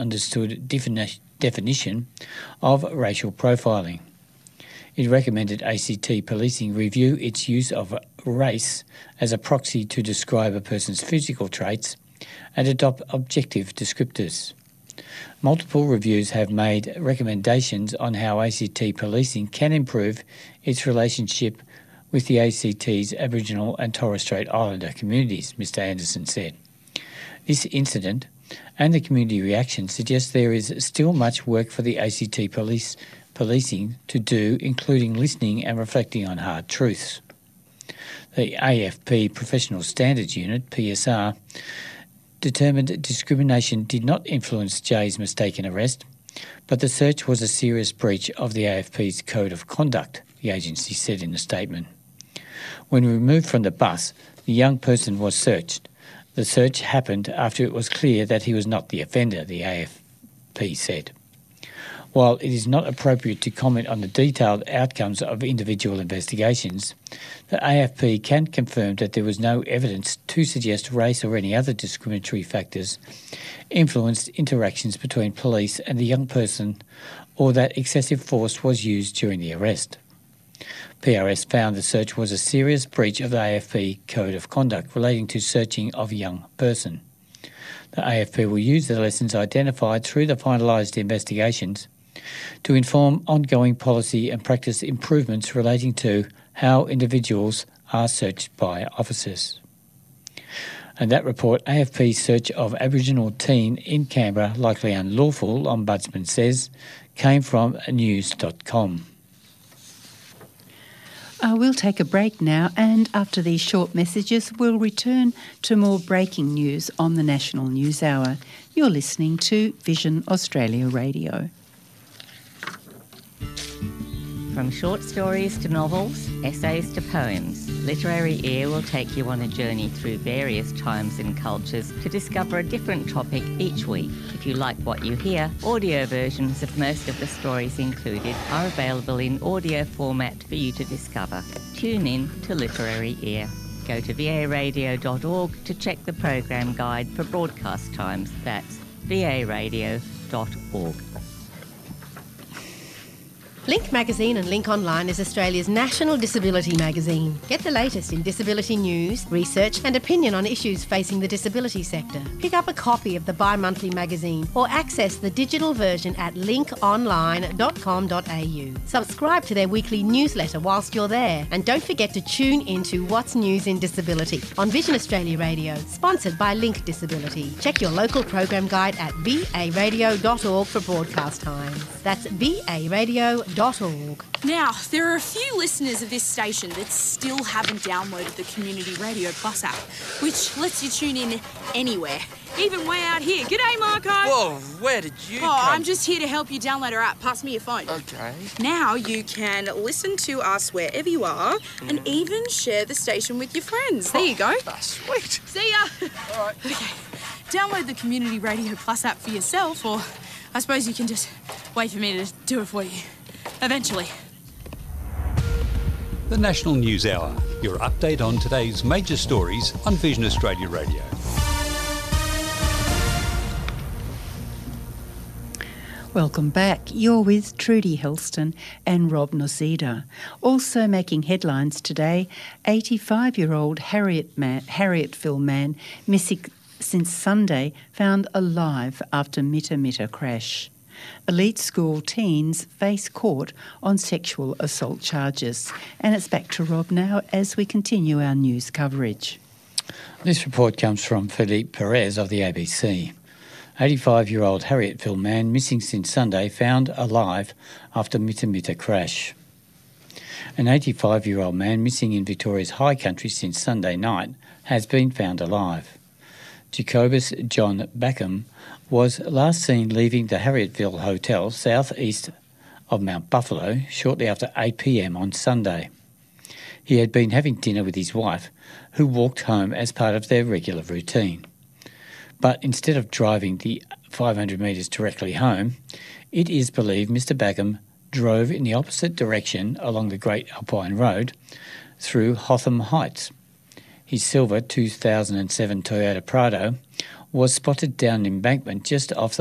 understood definition of racial profiling. It recommended ACT policing review its use of race as a proxy to describe a person's physical traits and adopt objective descriptors. Multiple reviews have made recommendations on how ACT policing can improve its relationship with the ACT's Aboriginal and Torres Strait Islander communities, Mr Anderson said. This incident and the community reaction suggests there is still much work for the ACT policing to do, including listening and reflecting on hard truths. The AFP Professional Standards Unit, PSR, determined discrimination did not influence Jay's mistaken arrest, but the search was a serious breach of the AFP's Code of Conduct, the agency said in a statement. When removed from the bus, the young person was searched. The search happened after it was clear that he was not the offender, the AFP said. While it is not appropriate to comment on the detailed outcomes of individual investigations, the AFP can confirm that there was no evidence to suggest race or any other discriminatory factors influenced interactions between police and the young person or that excessive force was used during the arrest. PRS found the search was a serious breach of the AFP Code of Conduct relating to searching of a young person. The AFP will use the lessons identified through the finalised investigations to inform ongoing policy and practice improvements relating to how individuals are searched by officers. And that report, AFP's search of Aboriginal teen in Canberra likely unlawful, Ombudsman says, came from news.com. We'll take a break now, and after these short messages, we'll return to more breaking news on the National News Hour. You're listening to Vision Australia Radio. From short stories to novels, essays to poems, Literary Ear will take you on a journey through various times and cultures to discover a different topic each week. If you like what you hear, audio versions of most of the stories included are available in audio format for you to discover. Tune in to Literary Ear. Go to varadio.org to check the program guide for broadcast times. That's varadio.org. Link Magazine and Link Online is Australia's national disability magazine. Get the latest in disability news, research and opinion on issues facing the disability sector. Pick up a copy of the bi-monthly magazine or access the digital version at linkonline.com.au. Subscribe to their weekly newsletter whilst you're there, and don't forget to tune into What's News in Disability on Vision Australia Radio, sponsored by Link Disability. Check your local program guide at varadio.org for broadcast times. That's varadio.org. Now, there are a few listeners of this station that still haven't downloaded the Community Radio Plus app, which lets you tune in anywhere, even way out here. G'day, Marco. Whoa, where did you come? I'm just here to help you download our app. Pass me your phone. Okay. Now you can listen to us wherever you are and even share the station with your friends. There you go. That's sweet. See ya. All right. Okay, download the Community Radio Plus app for yourself, or I suppose you can just wait for me to do it for you. Eventually. The National News Hour, your update on today's major stories on Vision Australia Radio. Welcome back. You're with Trudy Helston and Rob Noseda. Also making headlines today, 85-year-old Harrietville man missing since Sunday found alive after Mitta crash. Elite school teens face court on sexual assault charges. And it's back to Rob now as we continue our news coverage. This report comes from Philippe Perez of the ABC. 85-year-old Harrietville man missing since Sunday found alive after Mitta crash. An 85-year-old man missing in Victoria's High Country since Sunday night has been found alive. Jacobus John Backham was last seen leaving the Harrietville Hotel southeast of Mount Buffalo shortly after 8 p.m. on Sunday. He had been having dinner with his wife, who walked home as part of their regular routine. But instead of driving the 500 metres directly home, it is believed Mr Backham drove in the opposite direction along the Great Alpine Road through Hotham Heights. His silver 2007 Toyota Prado was spotted down an embankment just off the